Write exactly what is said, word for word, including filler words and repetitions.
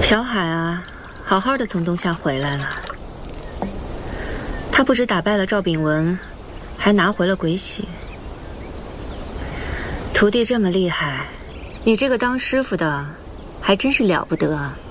小海啊，好好的从东夏回来了。他不止打败了赵炳文，还拿回了鬼玺。徒弟这么厉害，你这个当师傅的还真是了不得啊！